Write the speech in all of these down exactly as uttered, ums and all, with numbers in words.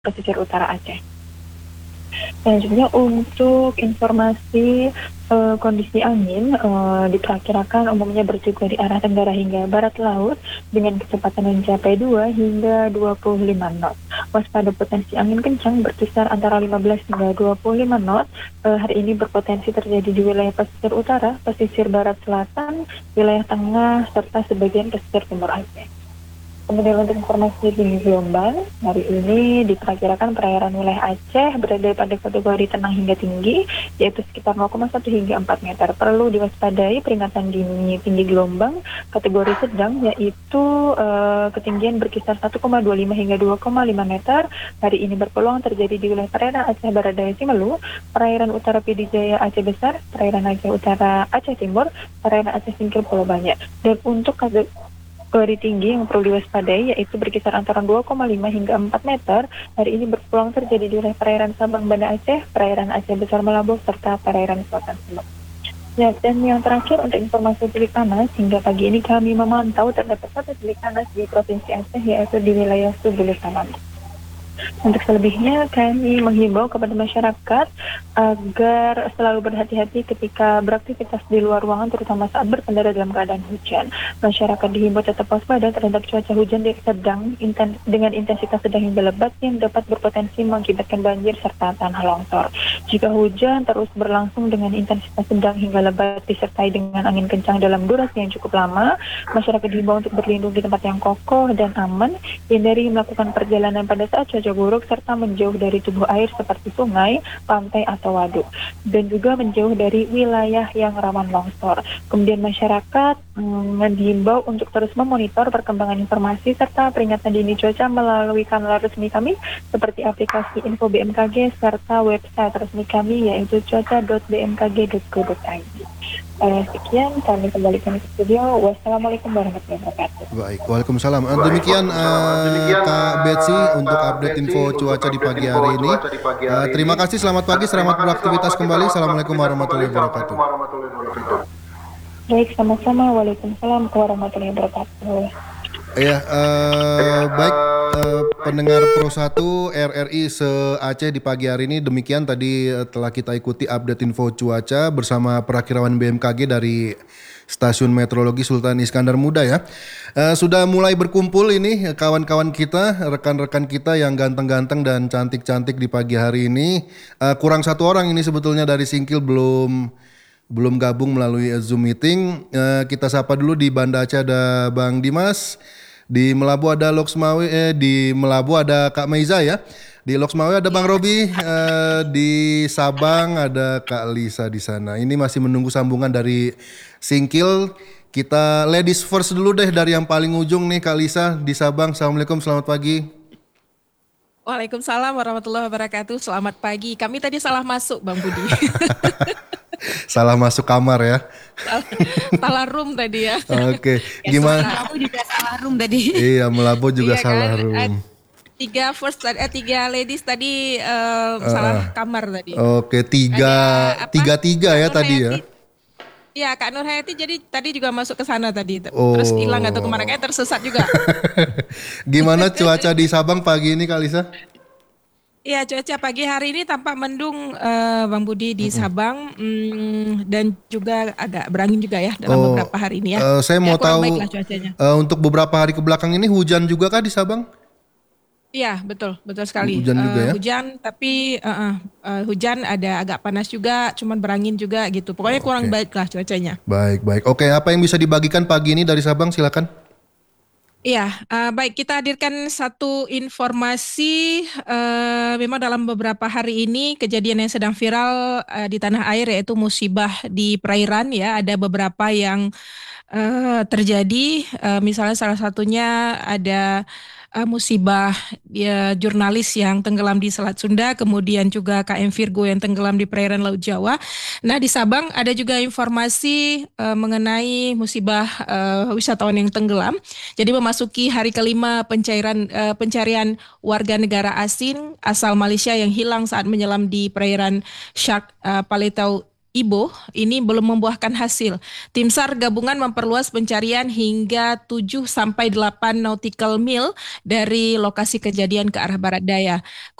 pesisir utara Aceh. Selanjutnya untuk informasi uh, kondisi angin uh, diperkirakan umumnya bertiga di arah tenggara hingga barat laut dengan kecepatan mencapai dua hingga dua puluh lima knot. Waspada potensi angin kencang berkisar antara lima belas hingga dua puluh lima knot. Uh, hari ini berpotensi terjadi di wilayah pesisir utara, pesisir barat selatan, wilayah tengah, serta sebagian pesisir timur Aceh. Kemudian untuk informasi tinggi gelombang, hari ini diperkirakan perairan wilayah Aceh berada pada kategori tenang hingga tinggi, yaitu sekitar nol koma satu hingga empat meter. Perlu diwaspadai peringatan dini tinggi gelombang kategori sedang, yaitu uh, ketinggian berkisar satu koma dua lima hingga dua koma lima meter. Hari ini berpeluang terjadi di wilayah perairan Aceh Barat Daya Simelu, perairan utara P D Jaya Aceh Besar, perairan Aceh Utara Aceh Timur, perairan Aceh Singkil Pulau Banyak. Dan untuk kategori Kategori tinggi yang perlu diwaspadai yaitu berkisar antara dua koma lima hingga empat meter. Hari ini berpeluang terjadi di wilayah perairan Sabang Banda Aceh, perairan Aceh Besar Melabuh, serta perairan Selatan Sumut. Ya, dan yang terakhir untuk informasi tilik panas, hingga pagi ini kami memantau terdapat satu tilik panas di Provinsi Aceh yaitu di wilayah Subulus Salam. Untuk selebihnya kami menghimbau kepada masyarakat agar selalu berhati-hati ketika beraktivitas di luar ruangan, terutama saat berkendara dalam keadaan hujan. Masyarakat dihimbau tetap waspada terhadap cuaca hujan yang sedang inten, dengan intensitas sedang hingga lebat yang dapat berpotensi mengakibatkan banjir serta tanah longsor. Jika hujan terus berlangsung dengan intensitas sedang hingga lebat disertai dengan angin kencang dalam durasi yang cukup lama, masyarakat dihimbau untuk berlindung di tempat yang kokoh dan aman, hindari melakukan perjalanan pada saat cuaca buruk serta menjauh dari tubuh air seperti sungai, pantai atau waduk, dan juga menjauh dari wilayah yang rawan longsor. Kemudian masyarakat hmm, dihimbau untuk terus memonitor perkembangan informasi serta peringatan dini cuaca melalui kanal resmi kami seperti aplikasi Info B M K G serta website resmi kami yaitu cuaca dot b m k g dot co dot i d. Uh, sekian kami kembalikan ke studio. Wassalamualaikum warahmatullahi wabarakatuh. Baik, waalaikumsalam. Uh, demikian uh, Kak Betsy untuk update info cuaca di pagi hari ini. Uh, terima kasih, selamat pagi, selamat beraktivitas kembali. Assalamualaikum warahmatullahi wabarakatuh. Baik, sama-sama. Waalaikumsalam warahmatullahi wabarakatuh. Ya, uh, baik uh, pendengar Pro satu R R I se-Aceh di pagi hari ini, demikian tadi uh, telah kita ikuti update info cuaca bersama perakirawan B M K G dari Stasiun Meteorologi Sultan Iskandar Muda ya. Uh, sudah mulai berkumpul ini kawan-kawan kita, rekan-rekan kita yang ganteng-ganteng dan cantik-cantik di pagi hari ini. Uh, kurang satu orang ini sebetulnya dari Singkil belum belum gabung melalui Zoom meeting. Uh, kita sapa dulu. Di Banda Aceh ada Bang Dimas. Di Melabu ada Loksmawe, eh, di Melabu ada Kak Meiza ya. Di Loksmawe ada Bang Robi, eh, di Sabang ada Kak Lisa di sana. Ini masih menunggu sambungan dari Singkil. Kita ladies first dulu deh dari yang paling ujung nih, Kak Lisa di Sabang. Assalamualaikum, selamat pagi. Waalaikumsalam warahmatullahi wabarakatuh. Selamat pagi. Kami tadi salah masuk, Bang Budi. Salah masuk kamar ya. Salah, salah room tadi ya. Oke, gimana? Melabu juga salah room tadi. Iya, Melabu juga Iya salah kan? room. Eh, Tiga first eh, tiga ladies tadi eh, Uh, salah kamar tadi. Oke, tiga, Ada apa? tiga tiga ya Kak Nur tadi ya. Hayati. Iya, Kak Nur Hayati jadi tadi juga masuk ke sana tadi. Oh. Terus hilang atau kemana, kayak tersesat juga. Gimana cuaca di Sabang pagi ini, Kak Lisa? Iya, cuaca pagi hari ini tampak mendung, eh, Bang Budi di Sabang, mm, dan juga agak berangin juga ya dalam Oh, beberapa hari ini ya. eh, saya Ya, mau kurang tahu baiklah cuacanya. eh, untuk beberapa hari ke belakang ini hujan juga kah di Sabang? Iya, betul, betul sekali. Hujan juga Eh, ya? Hujan, tapi eh, eh, eh, hujan ada agak panas juga, cuman berangin juga gitu. Pokoknya kurang Oke. baik lah cuacanya. Baik, baik. Oke, apa yang bisa dibagikan pagi ini dari Sabang? Silakan. Iya, eh, baik kita hadirkan satu informasi. eh, memang dalam beberapa hari ini kejadian yang sedang viral eh, di tanah air yaitu musibah di perairan ya. Ada beberapa yang eh, terjadi. Eh, misalnya salah satunya ada eh, musibah ya, jurnalis yang tenggelam di Selat Sunda, kemudian juga K M Virgo yang tenggelam di perairan Laut Jawa. Nah, di Sabang ada juga informasi eh, mengenai musibah eh, wisatawan yang tenggelam. Jadi memasuki hari kelima pencairan eh, pencarian warga negara asing asal Malaysia yang hilang saat menyelam di perairan Shark eh, Paletau Ibo ini belum membuahkan hasil. Tim SAR gabungan memperluas pencarian hingga tujuh sampai delapan nautical mil dari lokasi kejadian ke arah barat daya.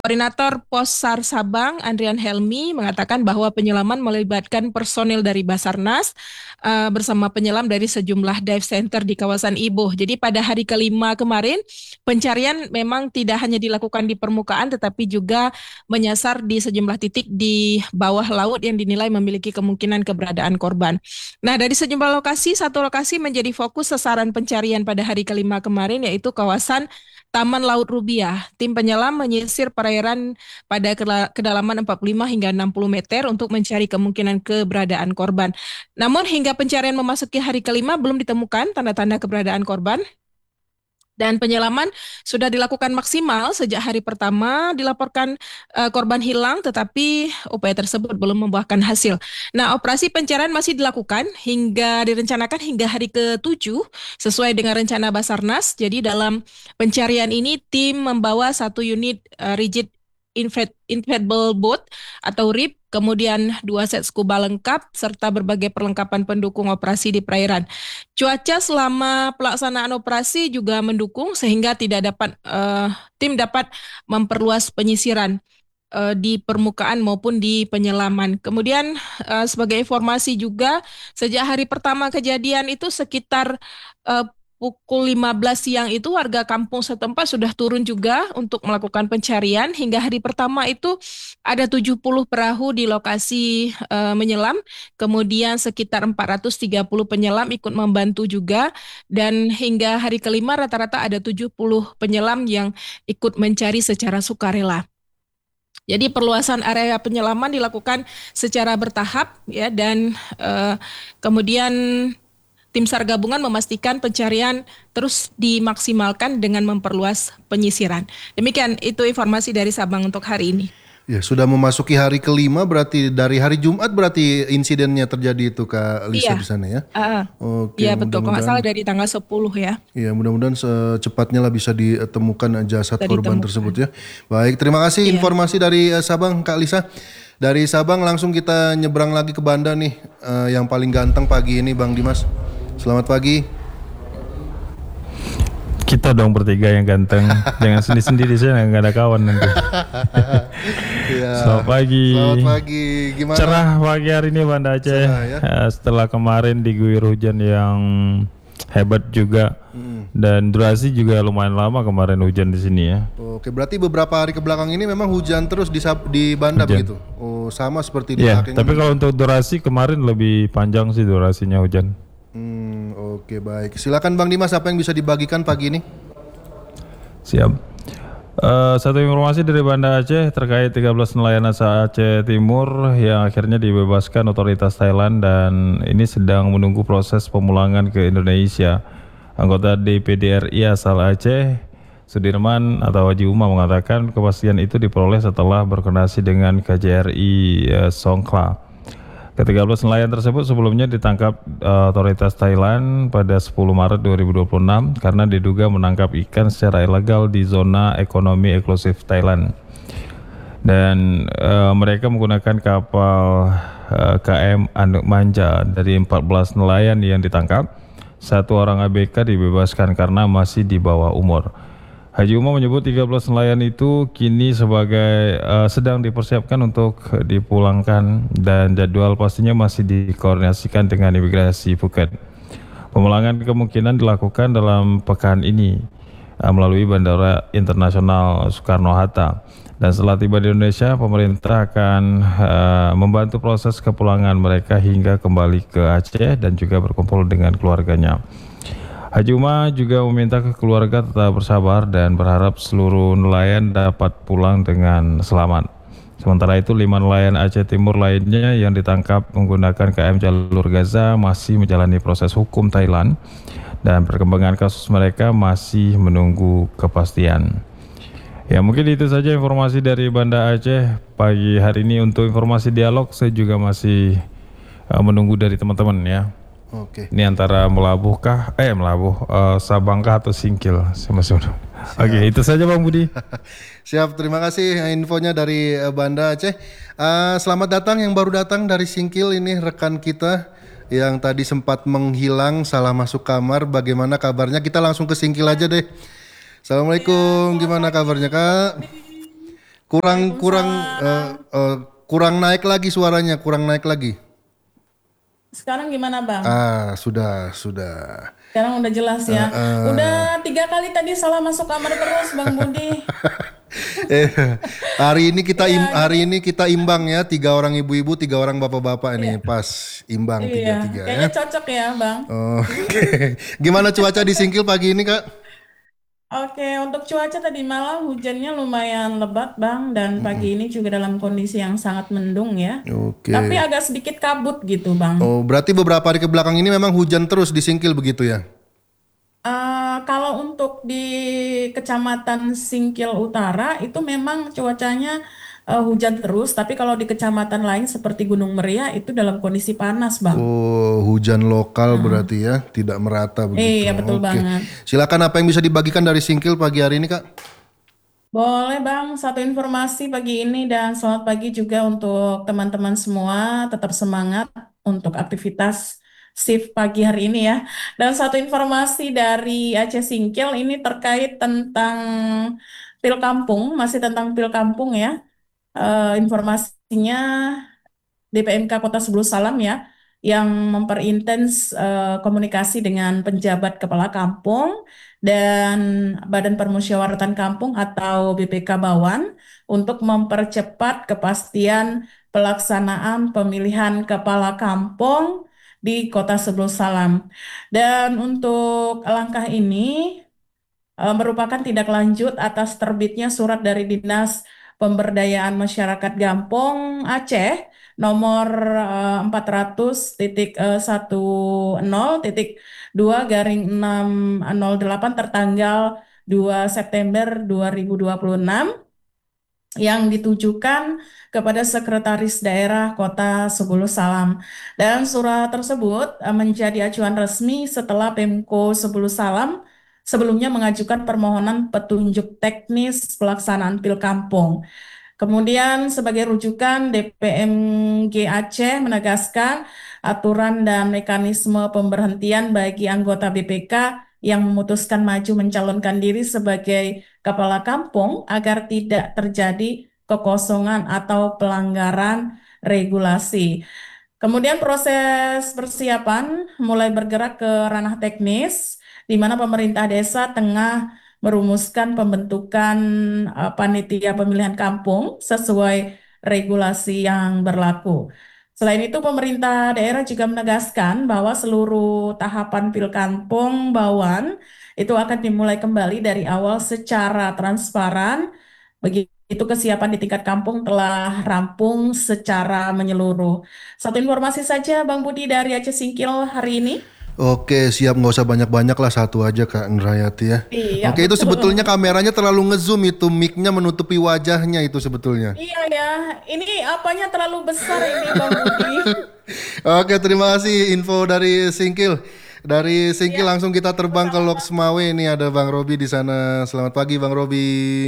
Koordinator Pos SAR Sabang, Andrian Helmi, mengatakan bahwa penyelaman melibatkan personil dari Basarnas uh, bersama penyelam dari sejumlah dive center di kawasan Ibuh. Jadi pada hari kelima kemarin, pencarian memang tidak hanya dilakukan di permukaan, tetapi juga menyasar di sejumlah titik di bawah laut yang dinilai memiliki kemungkinan keberadaan korban. Nah, dari sejumlah lokasi, satu lokasi menjadi fokus sasaran pencarian pada hari kelima kemarin, yaitu kawasan Taman Laut Rubiah. Tim penyelam menyisir perairan pada kedalaman empat puluh lima hingga enam puluh meter untuk mencari kemungkinan keberadaan korban. Namun hingga pencarian memasuki hari kelima belum ditemukan tanda-tanda keberadaan korban. Dan penyelaman sudah dilakukan maksimal sejak hari pertama dilaporkan uh, korban hilang, tetapi upaya tersebut belum membuahkan hasil. Nah, operasi pencarian masih dilakukan hingga direncanakan hingga hari ketujuh sesuai dengan rencana Basarnas. Jadi dalam pencarian ini tim membawa satu unit uh, rigid inflatable boat atau R I B, kemudian dua set scuba lengkap, serta berbagai perlengkapan pendukung operasi di perairan. Cuaca selama pelaksanaan operasi juga mendukung sehingga tidak dapat uh, tim dapat memperluas penyisiran uh, di permukaan maupun di penyelaman. Kemudian uh, sebagai informasi juga, sejak hari pertama kejadian itu sekitar uh, pukul lima belas siang itu warga kampung setempat sudah turun juga untuk melakukan pencarian. Hingga hari pertama itu ada tujuh puluh perahu di lokasi uh, menyelam, kemudian sekitar empat ratus tiga puluh penyelam ikut membantu juga, dan hingga hari kelima rata-rata ada tujuh puluh penyelam yang ikut mencari secara sukarela. Jadi perluasan area penyelaman dilakukan secara bertahap ya, dan uh, kemudian Tim SAR gabungan memastikan pencarian terus dimaksimalkan dengan memperluas penyisiran. Demikian itu informasi dari Sabang untuk hari ini. Ya, sudah memasuki hari kelima, berarti dari hari Jumat berarti insidennya terjadi itu Kak Lisa iya. di sana ya? Uh, Oke, iya betul, kalau nggak salah dari tanggal sepuluh ya. Iya, mudah-mudahan secepatnya lah bisa ditemukan jasad Bisa korban ditemukan. tersebut ya. Baik, terima kasih Iya. informasi dari uh, Sabang Kak Lisa. Dari Sabang langsung kita nyebrang lagi ke Banda nih, uh, yang paling ganteng pagi ini Bang Dimas. Selamat pagi. Kita dong bertiga yang ganteng. Jangan sendiri-sendiri, saya nggak ada kawan nanti. Ya. Selamat pagi. Selamat pagi. Gimana? Cerah pagi hari ini Banda Aceh. Cerah, ya? Eh, Setelah kemarin diguyur hujan yang hebat juga. Hmm. Dan durasi juga lumayan lama kemarin hujan di sini ya. Oke, berarti beberapa hari ke belakang ini memang hujan terus di di Banda Hujan. begitu. Oh, sama seperti di Iya, Akeng. tapi kalau untuk durasi kemarin lebih panjang sih durasinya hujan. Hmm, oke baik. Silakan Bang Dimas, apa yang bisa dibagikan pagi ini? Siap. Uh, satu informasi dari Banda Aceh terkait tiga belas nelayan asal Aceh Timur yang akhirnya dibebaskan otoritas Thailand dan ini sedang menunggu proses pemulangan ke Indonesia. Anggota D P D R I asal Aceh, Sudirman atau Haji Umar mengatakan kepastian itu diperoleh setelah berkoordinasi dengan K J R I uh, Songkla. Ketiga belas nelayan tersebut sebelumnya ditangkap uh, otoritas Thailand pada sepuluh Maret dua ribu dua puluh enam karena diduga menangkap ikan secara ilegal di zona ekonomi eksklusif Thailand. Dan uh, mereka menggunakan kapal uh, K M Anduk Manja. Dari empat belas nelayan yang ditangkap, satu orang A B K dibebaskan karena masih di bawah umur. Haji Umar menyebut tiga belas nelayan itu kini sebagai uh, sedang dipersiapkan untuk dipulangkan dan jadwal pastinya masih dikoordinasikan dengan imigrasi Phuket. Pemulangan kemungkinan dilakukan dalam pekan ini uh, melalui Bandara Internasional Soekarno-Hatta. Dan setelah tiba di Indonesia, pemerintah akan uh, membantu proses kepulangan mereka hingga kembali ke Aceh dan juga berkumpul dengan keluarganya. Haji Umar juga meminta ke keluarga tetap bersabar dan berharap seluruh nelayan dapat pulang dengan selamat. Sementara itu, lima nelayan Aceh Timur lainnya yang ditangkap menggunakan K M Jalur Gaza masih menjalani proses hukum Thailand dan perkembangan kasus mereka masih menunggu kepastian. Ya, mungkin itu saja informasi dari Banda Aceh pagi hari ini. Untuk informasi dialog, saya juga masih uh, menunggu dari teman-teman ya. Oke. Ini antara Melabuh kah? Eh Melabuh, uh, Sabang kah atau Singkil? Saya masih menunggu. Oke, itu saja Bang Budi. Siap, terima kasih infonya dari Banda Aceh. Uh, selamat datang yang baru datang dari Singkil, ini rekan kita yang tadi sempat menghilang, salah masuk kamar. Bagaimana kabarnya? Kita langsung ke Singkil aja deh. Assalamualaikum, gimana kabarnya Kak? Kurang kurang Waalaikumsalam. eh, eh, kurang naik lagi suaranya, kurang naik lagi. Sekarang gimana Bang? Ah, sudah, sudah. Sekarang udah jelas Eh, ya. eh. Udah tiga kali tadi salah masuk kamar terus Bang Budi. Eh, hari ini kita im- Iya, hari ini kita imbang ya, tiga orang ibu-ibu, tiga orang bapak-bapak nih, pas imbang Iya, tiga-tiga ya. kayaknya cocok ya Bang. Oh, Oke, gimana cuaca di Singkil pagi ini Kak? Oke, untuk cuaca tadi malam hujannya lumayan lebat Bang, dan pagi ini juga dalam kondisi yang sangat mendung ya. Oke. Tapi agak sedikit kabut gitu Bang. Oh, berarti beberapa hari ke belakang ini memang hujan terus di Singkil begitu ya? Eh, kalau untuk di Kecamatan Singkil Utara itu memang cuacanya eh, hujan terus, tapi kalau di kecamatan lain seperti Gunung Meriah itu dalam kondisi panas Bang. Oh, hujan lokal berarti ya, tidak merata begitu. Iya, betul Oke. banget. Silakan apa yang bisa dibagikan dari Singkil pagi hari ini Kak? Boleh Bang, satu informasi pagi ini dan selamat pagi juga untuk teman-teman semua. Tetap semangat untuk aktivitas shift pagi hari ini ya. Dan satu informasi dari Aceh Singkil ini terkait tentang Pil Kampung, masih tentang Pil Kampung ya. Eh, informasinya D P M K Kota Sebulu Salam ya, yang memperintens eh, komunikasi dengan penjabat kepala kampung dan Badan Permusyawaratan Kampung atau B P K Bawan untuk mempercepat kepastian pelaksanaan pemilihan kepala kampung di Kota Sebulu Salam. Dan untuk langkah ini eh, merupakan tindak lanjut atas terbitnya surat dari Dinas Pemberdayaan Masyarakat Gampong Aceh nomor eh, empat ratus titik sepuluh titik dua garing enam nol delapan tertanggal dua September dua ribu dua puluh enam yang ditujukan kepada Sekretaris Daerah Kota Sebulu Salam. Dan surat tersebut eh, menjadi acuan resmi setelah Pemko Sebulu Salam sebelumnya mengajukan permohonan petunjuk teknis pelaksanaan Pil Kampung. Kemudian sebagai rujukan D P M G Aceh menegaskan aturan dan mekanisme pemberhentian bagi anggota B P K yang memutuskan maju mencalonkan diri sebagai kepala kampung agar tidak terjadi kekosongan atau pelanggaran regulasi. Kemudian proses persiapan mulai bergerak ke ranah teknis, di mana pemerintah desa tengah merumuskan pembentukan eh, panitia pemilihan kampung sesuai regulasi yang berlaku. Selain itu, pemerintah daerah juga menegaskan bahwa seluruh tahapan Pil Kampung Bawan itu akan dimulai kembali dari awal secara transparan. Begitu kesiapan di tingkat kampung telah rampung secara menyeluruh. Satu informasi saja Bang Budi dari Aceh Singkil hari ini. Oke, siap, nggak usah banyak-banyak lah, satu aja Kak Nurhayati ya. Iya, Oke, itu betul. sebetulnya kameranya terlalu ngezoom itu, mic-nya menutupi wajahnya itu sebetulnya. Iya ya, ini apanya terlalu besar ini Bang Budi. Oke, terima kasih info dari Singkil. Dari Singkil langsung kita terbang ke Lok Semawe. Ini ada Bang Robi di sana. Selamat pagi Bang Robi.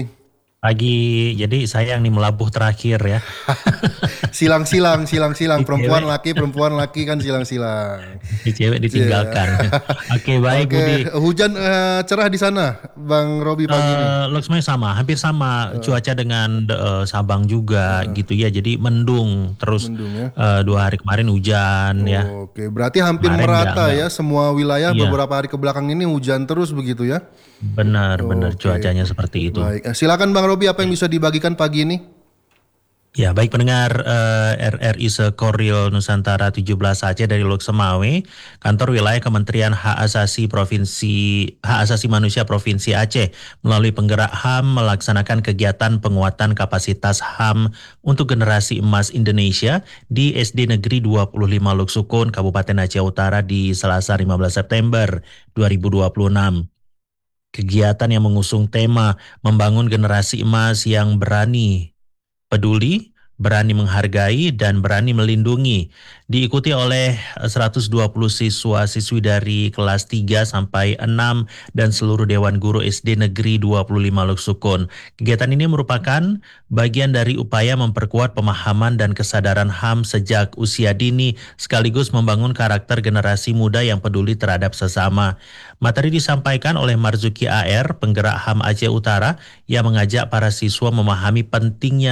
Pagi, jadi saya yang nih melabuh terakhir ya. Silang-silang, silang-silang. Si Perempuan cewek. laki, perempuan laki kan silang-silang. Si cewek ditinggalkan. Oke, baik Oke, Budi. hujan eh, cerah di sana, Bang Robi pagi ini. Eh, Loksmanya sama, hampir sama cuaca dengan eh, Sabang juga gitu ya. Jadi mendung terus Mendung ya. eh, dua hari kemarin hujan ya. Oke, berarti hampir Kemarin merata nggak- ya semua wilayah Iya. beberapa hari ke belakang ini hujan terus begitu ya. Benar, benar Oke. cuacanya seperti itu. Baik, eh, silakan Bang Robi apa yang bisa dibagikan pagi ini? Ya, baik pendengar eh, R R I Sekoril Nusantara tujuh belas Aceh dari Lok Semawe, kantor wilayah Kementerian Hak Asasi Provinsi Hak Asasi Manusia Provinsi Aceh melalui penggerak H A M melaksanakan kegiatan penguatan kapasitas H A M untuk generasi emas Indonesia di S D Negeri dua puluh lima Lok Sukun, Kabupaten Aceh Utara di Selasa lima belas September dua ribu dua puluh enam. Kegiatan yang mengusung tema membangun generasi emas yang berani, peduli, berani menghargai, dan berani melindungi. Diikuti oleh seratus dua puluh siswa-siswi dari kelas tiga sampai enam dan seluruh Dewan Guru S D Negeri dua puluh lima Luksukun. Kegiatan ini merupakan bagian dari upaya memperkuat pemahaman dan kesadaran H A M sejak usia dini, sekaligus membangun karakter generasi muda yang peduli terhadap sesama. Materi disampaikan oleh Marzuki A R, penggerak H A M Aceh Utara, yang mengajak para siswa memahami pentingnya